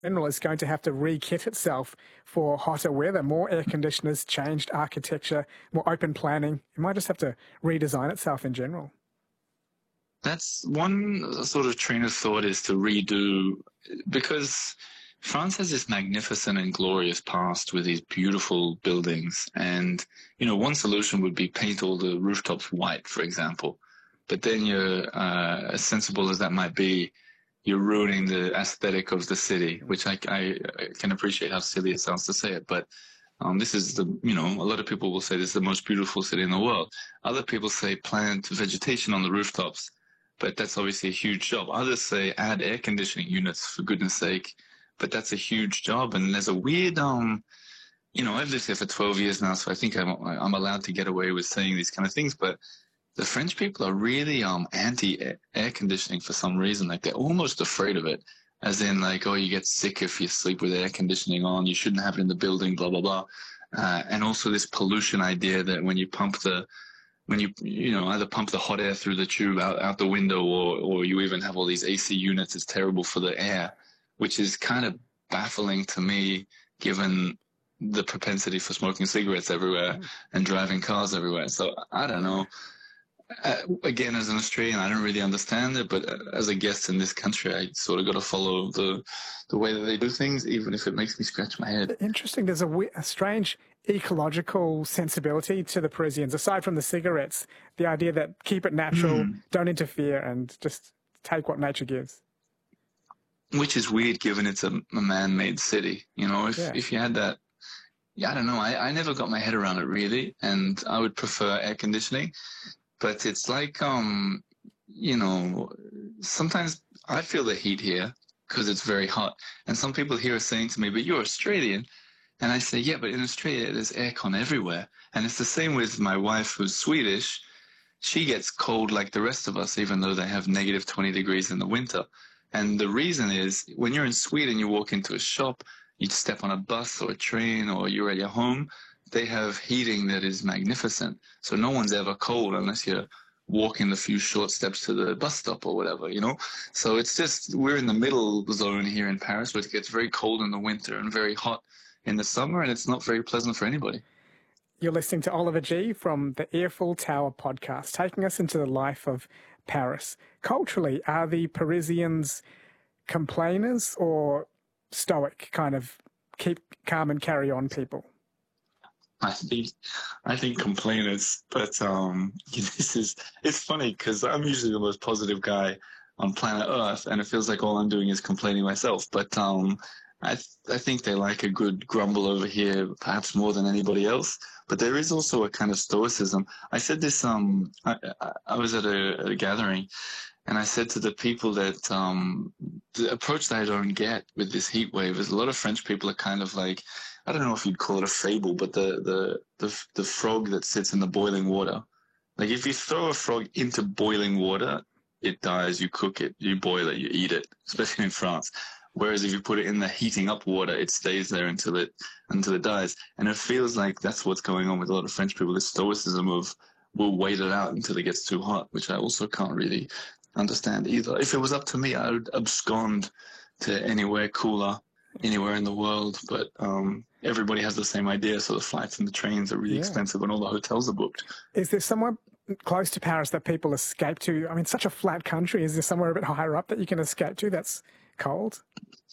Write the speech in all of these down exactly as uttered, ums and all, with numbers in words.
General is going to have to re-kit itself for hotter weather, more air conditioners, changed architecture, more open planning. It might just have to redesign itself in general. That's one sort of train of thought, is to redo, because France has this magnificent and glorious past with these beautiful buildings. And, you know, one solution would be paint all the rooftops white, for example. But then you're, uh, as sensible as that might be, you're ruining the aesthetic of the city, which I, I, I can appreciate how silly it sounds to say it. But um, this is the, you know, a lot of people will say this is the most beautiful city in the world. Other people say plant vegetation on the rooftops, but that's obviously a huge job. Others say add air conditioning units, for goodness sake, but that's a huge job. And there's a weird, um, you know, I've lived here for twelve years now, so I think I'm, I'm allowed to get away with saying these kind of things, but the French people are really um anti-air conditioning for some reason. Like, they're almost afraid of it, as in, like, oh, you get sick if you sleep with air conditioning on, you shouldn't have it in the building, blah, blah, blah. Uh, and also this pollution idea that when you pump the, when you, you know, either pump the hot air through the tube out, out the window, or, or you even have all these A C units, it's terrible for the air, which is kind of baffling to me, given the propensity for smoking cigarettes everywhere and driving cars everywhere. So I don't know. Uh, again, as an Australian, I don't really understand it, but uh, as a guest in this country, I sort of got to follow the the way that they do things, even if it makes me scratch my head. Interesting. There's a, a strange ecological sensibility to the Parisians, aside from the cigarettes, the idea that keep it natural, mm. don't interfere, and just take what nature gives. Which is weird, given it's a, a man-made city. You know, if, yeah. if you had that, yeah, I don't know. I, I never got my head around it, really, and I would prefer air conditioning. But it's like, um, you know, sometimes I feel the heat here because it's very hot. And some people here are saying to me, but you're Australian. And I say, yeah, but in Australia, there's aircon everywhere. And it's the same with my wife, who's Swedish. She gets cold like the rest of us, even though they have negative twenty degrees in the winter. And the reason is, when you're in Sweden, you walk into a shop, you step on a bus or a train, or you're at your home, they have heating that is magnificent. So no one's ever cold unless you're walking the few short steps to the bus stop or whatever, you know? So it's just, we're in the middle zone here in Paris, where it gets very cold in the winter and very hot in the summer, and it's not very pleasant for anybody. You're listening to Oliver Gee from the Eiffel Tower podcast, taking us into the life of Paris. Culturally, are the Parisians complainers or stoic, kind of keep calm and carry on people? I think, I think complainers, but um, this is, it's funny because I'm usually the most positive guy on planet Earth, and it feels like all I'm doing is complaining myself. But um, I, th- I think they like a good grumble over here, perhaps more than anybody else. But there is also a kind of stoicism. I said this, um, I, I, I was at a, a gathering, and I said to the people that um, the approach that I don't get with this heat wave is a lot of French people are kind of like, I don't know if you'd call it a fable, but the, the, the, the frog that sits in the boiling water. Like, if you throw a frog into boiling water, it dies, you cook it, you boil it, you eat it, especially in France. Whereas if you put it in the heating up water, it stays there until it until it dies. And it feels like that's what's going on with a lot of French people, this stoicism of, we'll wait it out until it gets too hot, which I also can't really understand either. If it was up to me, I would abscond to anywhere cooler, anywhere in the world, but um, everybody has the same idea, so the flights and the trains are really yeah. expensive and all the hotels are booked. Is there somewhere close to Paris that people escape to? I mean, such a flat country. Is there somewhere a bit higher up that you can escape to that's cold?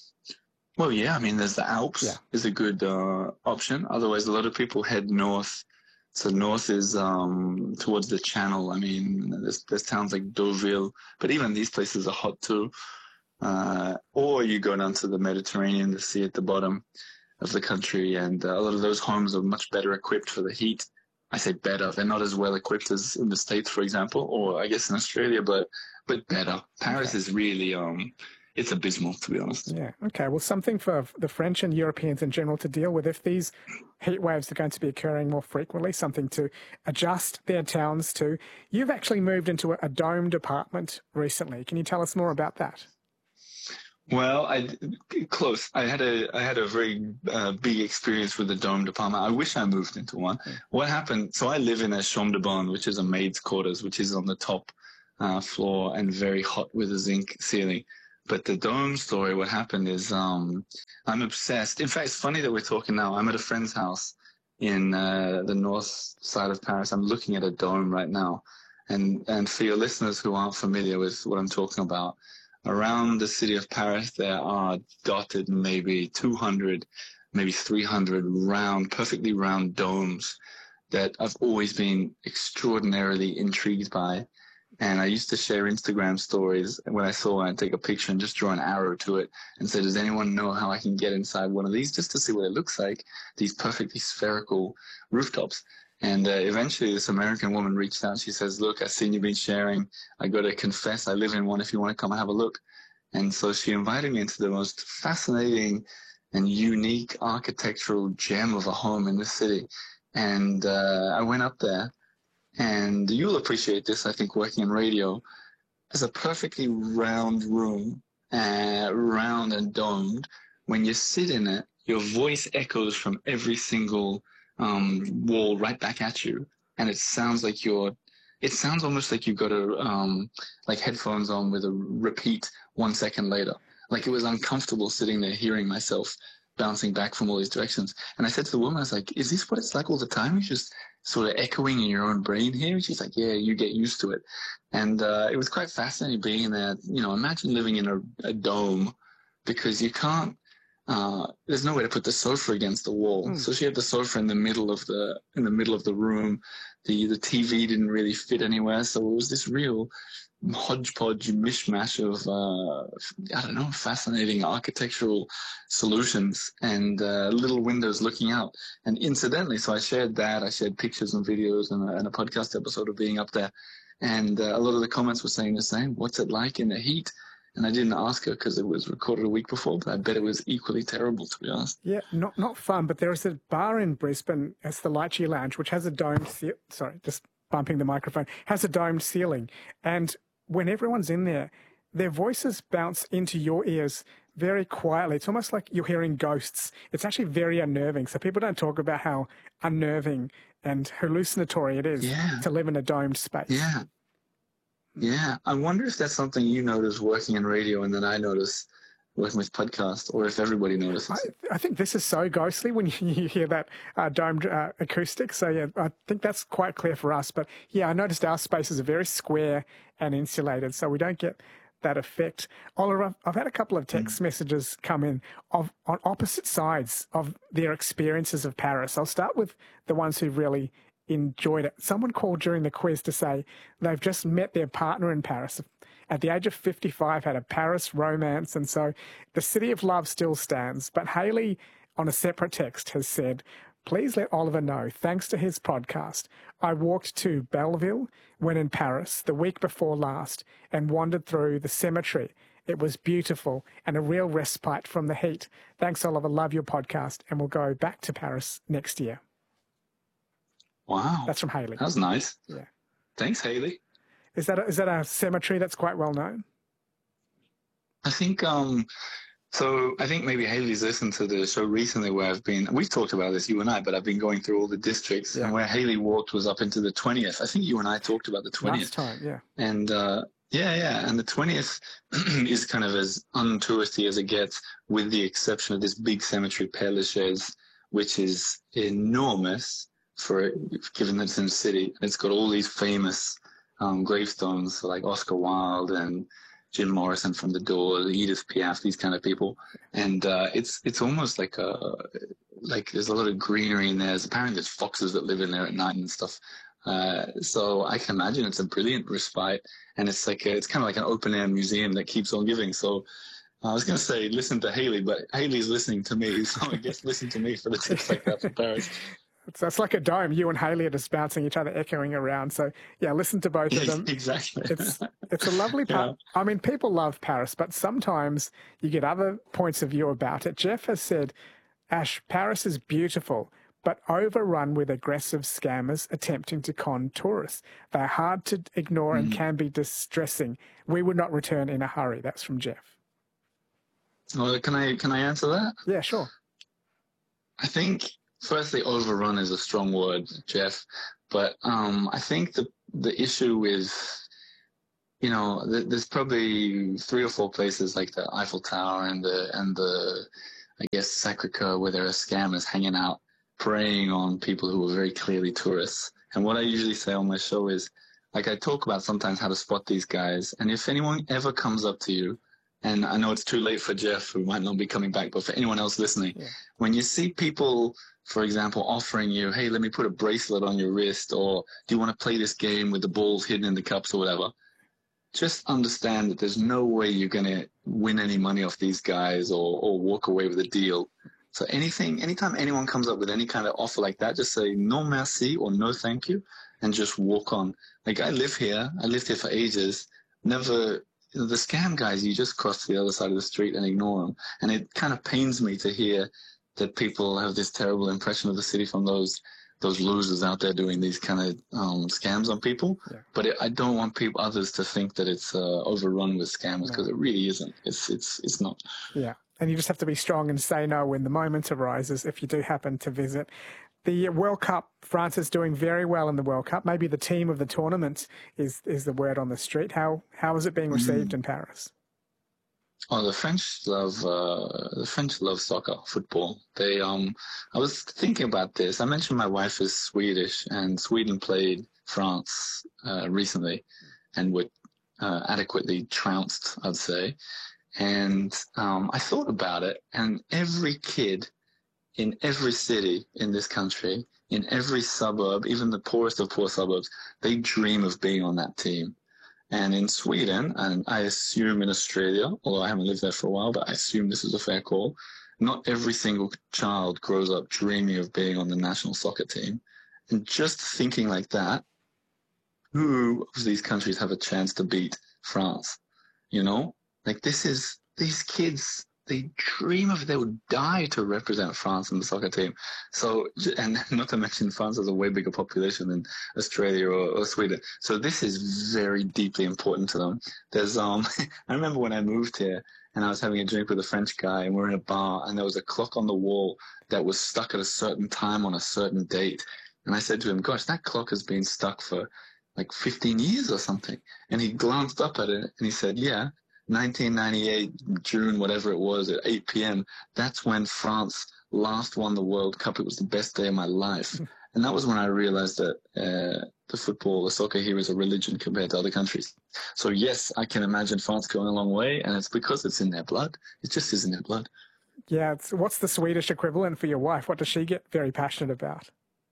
Well, yeah, I mean, there's the Alps yeah. is a good uh, option. Otherwise, a lot of people head north. So north is um, towards the Channel. I mean, there's, there's towns like Deauville, but even these places are hot too. Uh, or you go down to the Mediterranean, the sea at the bottom of the country, and uh, a lot of those homes are much better equipped for the heat. I say better; they're not as well equipped as in the States, for example, or I guess in Australia, but but better. Paris okay. is really um, it's abysmal, to be honest. Yeah. Okay. Well, something for the French and Europeans in general to deal with if these heat waves are going to be occurring more frequently. Something to adjust their towns to. You've actually moved into a, a domed apartment recently. Can you tell us more about that? Well, I close. I had a I had a very uh, big experience with the domed apartment. I wish I moved into one. Mm. What happened? So I live in a chambre de bonne, which is a maid's quarters, which is on the top uh, floor and very hot with a zinc ceiling. But the dome story, what happened is um, I'm obsessed. In fact, it's funny that we're talking now. I'm at a friend's house in uh, the north side of Paris. I'm looking at a dome right now. And, and for your listeners who aren't familiar with what I'm talking about, around the city of Paris, there are dotted maybe two hundred, maybe three hundred round, perfectly round domes that I've always been extraordinarily intrigued by. And I used to share Instagram stories when I saw one, I'd take a picture and just draw an arrow to it and say, does anyone know how I can get inside one of these just to see what it looks like, these perfectly spherical rooftops. And uh, eventually this American woman reached out. She says, look, I've seen you've been sharing. I got to confess, I live in one if you want to come and have a look. And so she invited me into the most fascinating and unique architectural gem of a home in the city. And uh, I went up there. And you'll appreciate this, I think, working in radio. It's a perfectly round room, uh, round and domed. When you sit in it, your voice echoes from every single um, wall right back at you. And it sounds like you're, it sounds almost like you've got a, um, like headphones on with a repeat one second later. Like it was uncomfortable sitting there hearing myself bouncing back from all these directions. And I said to the woman, I was like, is this what it's like all the time? You just sort of echoing in your own brain here? And she's like, yeah, you get used to it. And uh, it was quite fascinating being in there. You know, imagine living in a, a dome because you can't, uh, there's no way to put the sofa against the wall. Mm. So she had the sofa in the middle of the, in the middle of the room. The, the T V didn't really fit anywhere. So it was this real hodgepodge mishmash of, uh, I don't know, fascinating architectural solutions and uh, little windows looking out. And incidentally, so I shared that. I shared pictures and videos and a, and a podcast episode of being up there. And uh, a lot of the comments were saying the same. What's it like in the heat? And I didn't ask her because it was recorded a week before, but I bet it was equally terrible, to be honest. Yeah, not not fun. But there is a bar in Brisbane, it's the Lychee Lounge, which has a domed, ce- sorry, just bumping the microphone, has a domed ceiling. And when everyone's in there, their voices bounce into your ears very quietly. It's almost like you're hearing ghosts. It's actually very unnerving. So people don't talk about how unnerving and hallucinatory it is yeah. to live in a domed space. Yeah. Yeah. I wonder if that's something you notice working in radio and then I notice working with podcasts, or if everybody notices. I, I think this is so ghostly when you, you hear that uh, domed uh, acoustic. So, yeah, I think that's quite clear for us. But, yeah, I noticed our spaces are very square and insulated, so we don't get that effect. Oliver, I've, I've had a couple of text mm. messages come in of on opposite sides of their experiences of Paris. I'll start with the ones who really enjoyed it. Someone called during the quiz to say they've just met their partner in Paris. At the age of fifty-five, had a Paris romance, and so the city of love still stands. But Haley, on a separate text, has said, please let Oliver know, thanks to his podcast, I walked to Belleville when in Paris the week before last and wandered through the cemetery. It was beautiful and a real respite from the heat. Thanks, Oliver. Love your podcast, and we'll go back to Paris next year. Wow. That's from Haley. That was nice. Yeah. Thanks, Haley. Is that a, is that a cemetery that's quite well known? I think um, so. I think maybe Haley's listened to the show recently where I've been. We've talked about this, you and I, but I've been going through all the districts, yeah. and where Haley walked was up into the twentieth. I think you and I talked about the twentieth. Last time, yeah. And uh, yeah, yeah, and the twentieth is kind of as untouristy as it gets, with the exception of this big cemetery, Père Lachaise, which is enormous for given that it's in the city. It's got all these famous Um, gravestones like Oscar Wilde and Jim Morrison from The Doors, Edith Piaf, these kind of people, and uh, it's it's almost like a like there's a lot of greenery in there. There's, apparently, there's foxes that live in there at night and stuff. Uh, so I can imagine it's a brilliant respite, and it's like a, it's kind of like an open air museum that keeps on giving. So I was going to say listen to Haley, but Haley's listening to me, so I guess listen to me for the tips like that from Paris. It's, it's like a dome. You and Haley are just bouncing each other, echoing around. So, yeah, listen to both of them. Exactly. It's it's a lovely part. Yeah. I mean, people love Paris, but sometimes you get other points of view about it. Jeff has said, Ash, Paris is beautiful, but overrun with aggressive scammers attempting to con tourists. They're hard to ignore mm. and can be distressing. We would not return in a hurry. That's from Jeff. Well, can I can I answer that? Yeah, sure. I think... Firstly, overrun is a strong word, Jeff, but um, I think the the issue with you know, th- there's probably three or four places like the Eiffel Tower and the and the I guess Sacré-Cœur where there are scammers hanging out, preying on people who are very clearly tourists. And what I usually say on my show is, like, I talk about sometimes how to spot these guys. And if anyone ever comes up to you, and I know it's too late for Jeff, who might not be coming back, but for anyone else listening, yeah. when you see people, for example, offering you, hey, let me put a bracelet on your wrist, or do you want to play this game with the balls hidden in the cups or whatever, just understand that there's no way you're going to win any money off these guys or, or walk away with a deal. So anything, anytime anyone comes up with any kind of offer like that, just say no merci or no thank you and just walk on. Like, I live here. I lived here for ages. Never, you know, the scam guys, you just cross to the other side of the street and ignore them. And it kind of pains me to hear that people have this terrible impression of the city from those those losers out there doing these kind of um, scams on people. Yeah. But it, I don't want people, others to think that it's uh, overrun with scammers, because no. it really isn't. It's it's it's not. Yeah, and you just have to be strong and say no when the moment arises if you do happen to visit. The World Cup, France is doing very well in the World Cup. Maybe the team of the tournament is is the word on the street. How how is it being received mm. in Paris? Oh, the French love uh, the French love soccer, football. They um, I was thinking about this. I mentioned my wife is Swedish, and Sweden played France uh, recently, and were uh, adequately trounced, I'd say. And um, I thought about it, and every kid in every city in this country, in every suburb, even the poorest of poor suburbs, they dream of being on that team. And in Sweden, and I assume in Australia, although I haven't lived there for a while, but I assume this is a fair call, not every single child grows up dreaming of being on the national soccer team. And just thinking like that, who of these countries have a chance to beat France? You know, like this is, these kids, they dream of, they would die to represent France in the soccer team. So, and not to mention France has a way bigger population than Australia or, or Sweden. So this is very deeply important to them. There's, um, I remember when I moved here and I was having a drink with a French guy and we're in a bar and there was a clock on the wall that was stuck at a certain time on a certain date. And I said to him, gosh, that clock has been stuck for like fifteen years or something. And he glanced up at it and he said, yeah, nineteen ninety-eight, June, whatever it was, at eight p.m., that's when France last won the World Cup. It was the best day of my life. And that was when I realized that uh, the football, the soccer here is a religion compared to other countries. So yes, I can imagine France going a long way, and it's because it's in their blood. It just is in their blood. Yeah, it's, what's the Swedish equivalent for your wife? What does she get very passionate about?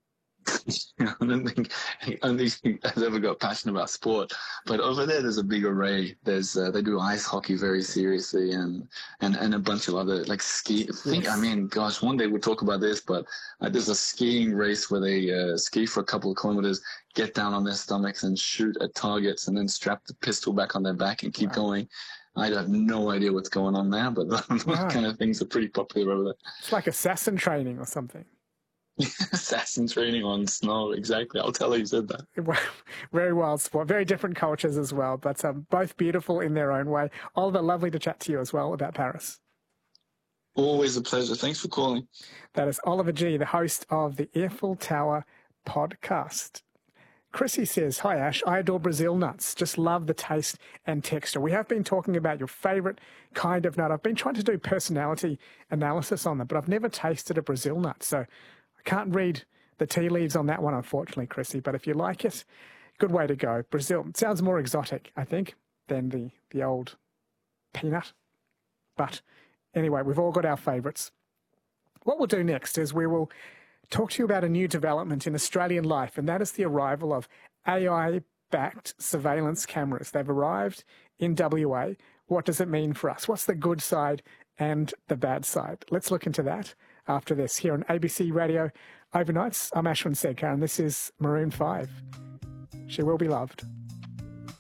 I don't think I don't think he has ever got passionate about sport, but over there there's a big array. There's uh, they do ice hockey very seriously, and and and a bunch of other like ski. Think yes. I mean, gosh, one day we'll talk about this, but uh, there's a skiing race where they uh, ski for a couple of kilometers, get down on their stomachs and shoot at targets, and then strap the pistol back on their back and keep wow. going. I have no idea what's going on there, but those wow. kind of things are pretty popular over there. It's like assassin training or something. Assassin training on snow, exactly. I'll tell her you said that. Very wild sport, very different cultures as well, but um, both beautiful in their own way. Oliver, lovely to chat to you as well about Paris. Always a pleasure. Thanks for calling. That is Oliver G., the host of the Eiffel Tower podcast. Chrissy says, hi Ash, I adore Brazil nuts. Just love the taste and texture. We have been talking about your favourite kind of nut. I've been trying to do personality analysis on them, but I've never tasted a Brazil nut, so can't read the tea leaves on that one, unfortunately, Chrissy, but if you like it, good way to go. Brazil, it sounds more exotic, I think, than the, the old peanut. But anyway, we've all got our favourites. What we'll do next is we will talk to you about a new development in Australian life, and that is the arrival of A I-backed surveillance cameras. They've arrived in W A. What does it mean for us? What's the good side and the bad side? Let's look into that after this here on A B C Radio Overnights. I'm Ashwin Sedkar, and this is Maroon five. She Will Be Loved.